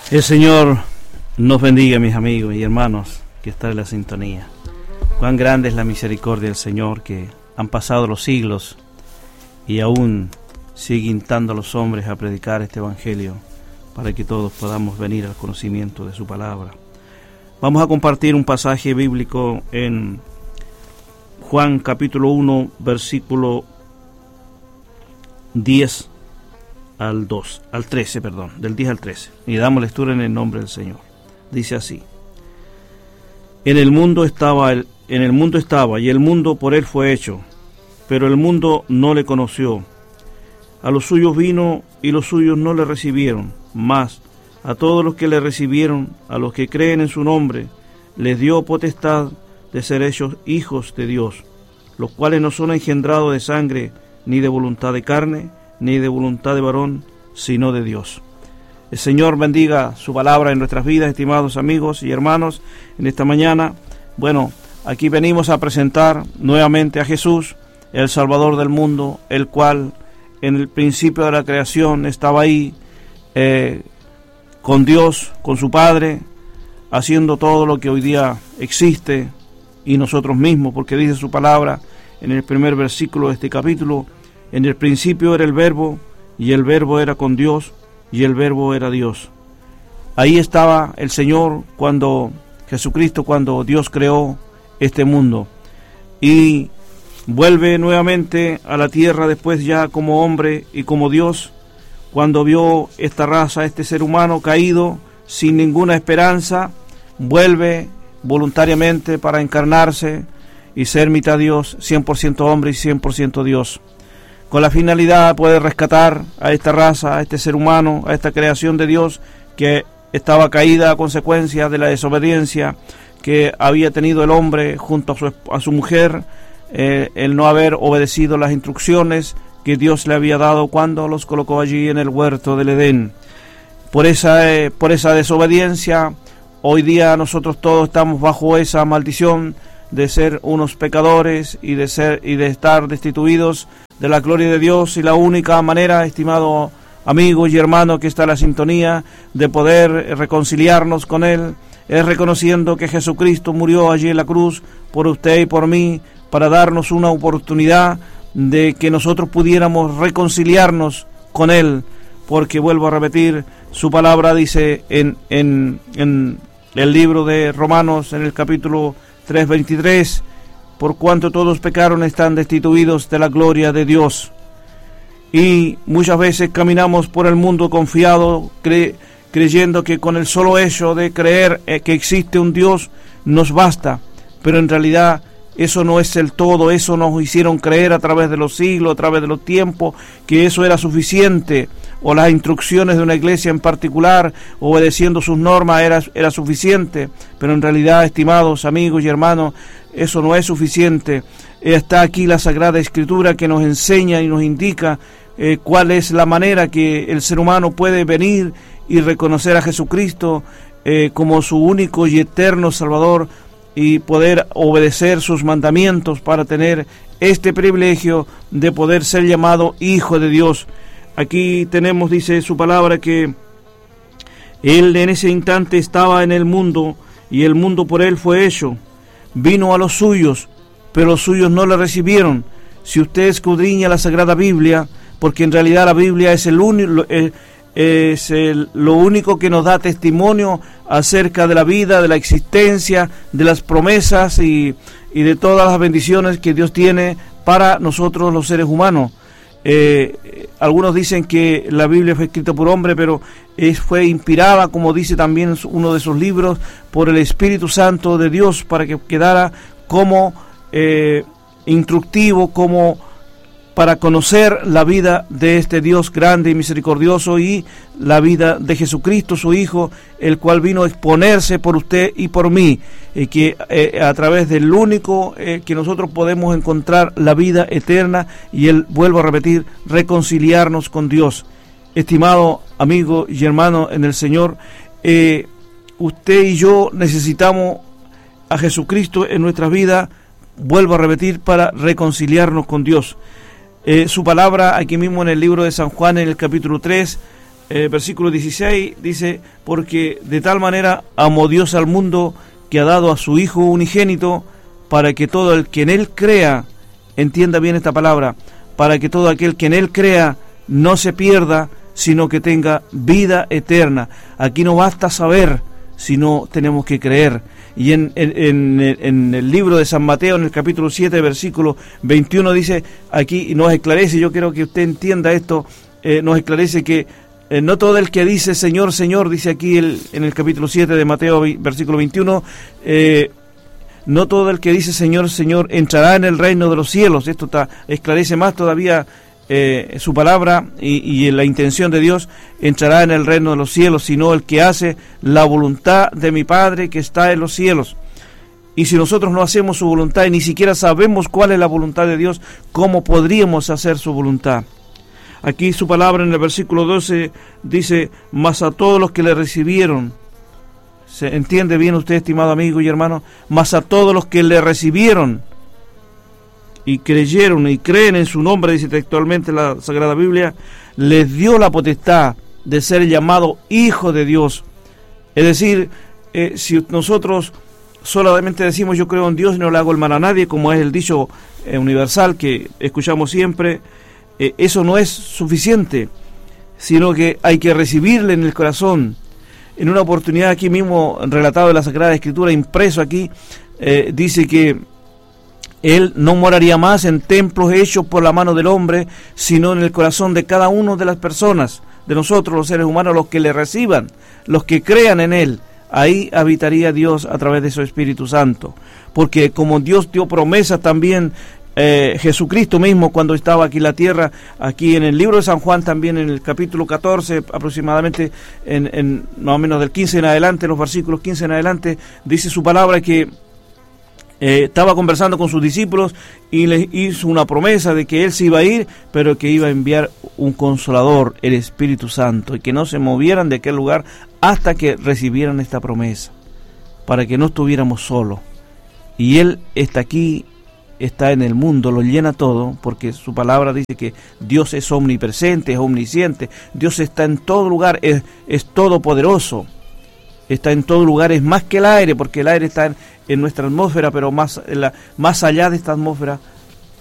El Señor nos bendiga, mis amigos y hermanos que están en la sintonía. Cuán grande es la misericordia del Señor, que han pasado los siglos y aún sigue instando a los hombres a predicar este evangelio para que todos podamos venir al conocimiento de su palabra. Vamos a compartir un pasaje bíblico en Juan capítulo 1, versículo 10 al 13, del 10 al 13. Y damos lectura en el nombre del Señor. Dice así: En el mundo estaba y el mundo por él fue hecho, pero el mundo no le conoció. A los suyos vino y los suyos no le recibieron, mas a todos los que le recibieron, a los que creen en su nombre, les dio potestad de ser hechos hijos de Dios, los cuales no son engendrados de sangre, ni de voluntad de carne, ni de voluntad de varón, sino de Dios. El Señor bendiga su palabra en nuestras vidas, estimados amigos y hermanos, en esta mañana. Bueno, aquí venimos a presentar nuevamente a Jesús, el Salvador del mundo, el cual en el principio de la creación estaba ahí, con Dios, con su Padre, haciendo todo lo que hoy día existe, y nosotros mismos, porque dice su palabra en el primer versículo de este capítulo: en el principio era el Verbo, y el Verbo era con Dios, y el Verbo era Dios. Ahí estaba el Señor Jesucristo, cuando Dios creó este mundo, y vuelve nuevamente a la tierra después, ya como hombre y como Dios, cuando vio esta raza, este ser humano caído, sin ninguna esperanza. Vuelve voluntariamente para encarnarse y ser mitad Dios, 100% hombre y 100% Dios, con la finalidad de poder rescatar a esta raza, a este ser humano, a esta creación de Dios que estaba caída a consecuencia de la desobediencia que había tenido el hombre junto a su mujer, el no haber obedecido las instrucciones que Dios le había dado cuando los colocó allí en el huerto del Edén. Por esa desobediencia, hoy día nosotros todos estamos bajo esa maldición de ser unos pecadores y de estar destituidos de la gloria de Dios. Y la única manera, estimado amigo y hermano que está en la sintonía, de poder reconciliarnos con Él, es reconociendo que Jesucristo murió allí en la cruz por usted y por mí, para darnos una oportunidad de que nosotros pudiéramos reconciliarnos con Él. Porque vuelvo a repetir, su palabra dice en el libro de Romanos, en el capítulo 3:23, por cuanto todos pecaron, están destituidos de la gloria de Dios. Y muchas veces caminamos por el mundo confiado, creyendo que con el solo hecho de creer que existe un Dios nos basta, pero en realidad eso no es el todo. Eso nos hicieron creer a través de los siglos, a través de los tiempos, que eso era suficiente, o las instrucciones de una iglesia en particular, obedeciendo sus normas, era suficiente. Pero en realidad, estimados amigos y hermanos, eso no es suficiente. Está aquí la Sagrada Escritura, que nos enseña y nos indica cuál es la manera que el ser humano puede venir y reconocer a Jesucristo como su único y eterno Salvador, y poder obedecer sus mandamientos para tener este privilegio de poder ser llamado hijo de Dios. Aquí tenemos, dice su palabra, que Él en ese instante estaba en el mundo, y el mundo por Él fue hecho. Vino a los suyos, pero los suyos no le recibieron. Si usted escudriña la Sagrada Biblia, porque en realidad la Biblia es lo único que nos da testimonio acerca de la vida, de la existencia, de las promesas y de todas las bendiciones que Dios tiene para nosotros los seres humanos. Algunos dicen que la Biblia fue escrita por hombre, pero fue inspirada, como dice también uno de sus libros, por el Espíritu Santo de Dios, para que quedara como instructivo, como para conocer la vida de este Dios grande y misericordioso, y la vida de Jesucristo, su Hijo, el cual vino a exponerse por usted y por mí, que a través del único que nosotros podemos encontrar la vida eterna, y Él, vuelvo a repetir, reconciliarnos con Dios. Estimado amigo y hermano en el Señor, usted y yo necesitamos a Jesucristo en nuestra vida, vuelvo a repetir, para reconciliarnos con Dios. Su palabra aquí mismo en el libro de San Juan, en el capítulo 3, versículo 16, dice, porque de tal manera amó Dios al mundo que ha dado a su Hijo unigénito, para que todo el que en Él crea, entienda bien esta palabra, para que todo aquel que en Él crea no se pierda, sino que tenga vida eterna. Aquí no basta saber, sino tenemos que creer. Y en el libro de San Mateo, en el capítulo 7, versículo 21, dice, aquí nos esclarece, yo quiero que usted entienda esto, nos esclarece que no todo el que dice Señor, Señor, dice aquí en el capítulo 7 de Mateo, versículo 21, no todo el que dice Señor, Señor, entrará en el reino de los cielos. Esto esclarece más todavía su palabra y la intención de Dios, entrará en el reino de los cielos, sino el que hace la voluntad de mi Padre que está en los cielos. Y si nosotros no hacemos su voluntad y ni siquiera sabemos cuál es la voluntad de Dios, ¿cómo podríamos hacer su voluntad? Aquí su palabra en el versículo 12 dice, mas a todos los que le recibieron, ¿se entiende bien usted, estimado amigo y hermano? Mas a todos los que le recibieron y creyeron y creen en su nombre, dice textualmente la Sagrada Biblia, les dio la potestad de ser llamado hijo de Dios. Es decir, si nosotros solamente decimos yo creo en Dios y no le hago el mal a nadie, como es el dicho universal que escuchamos siempre, eso no es suficiente, sino que hay que recibirle en el corazón. En una oportunidad aquí mismo, relatado en la Sagrada Escritura, impreso aquí, dice que Él no moraría más en templos hechos por la mano del hombre, sino en el corazón de cada uno de las personas, de nosotros los seres humanos, los que le reciban, los que crean en Él. Ahí habitaría Dios a través de su Espíritu Santo, porque como Dios dio promesas también, Jesucristo mismo cuando estaba aquí en la tierra, aquí en el libro de San Juan también en el capítulo 14 aproximadamente, en más o menos del 15 en adelante, los versículos 15 en adelante, dice su palabra que estaba conversando con sus discípulos y les hizo una promesa de que Él se iba a ir, pero que iba a enviar un Consolador, el Espíritu Santo, y que no se movieran de aquel lugar hasta que recibieran esta promesa, para que no estuviéramos solos. Y Él está aquí, está en el mundo, lo llena todo, porque su palabra dice que Dios es omnipresente, es omnisciente, Dios está en todo lugar, es todopoderoso, está en todo lugar, es más que el aire, porque el aire está en nuestra atmósfera, pero más allá de esta atmósfera